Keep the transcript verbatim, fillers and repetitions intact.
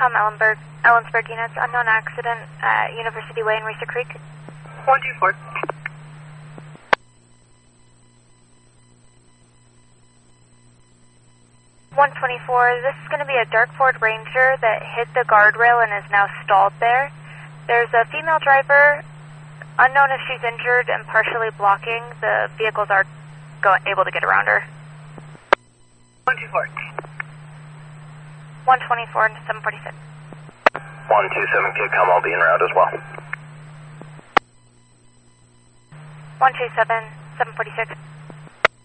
com Ellenberg, Ellensburg units, unknown accident at University Way in Reeser Creek. one two four. one twenty-four, this is going to be a dark Ford Ranger that hit the guardrail and is now stalled there. There's a female driver, unknown if she's injured and partially blocking. The vehicles are go able to get around her. one two four. one twenty-four and seven forty-six. one two seven Kidcom, I'll be en route as well. one two seven, seven forty-six.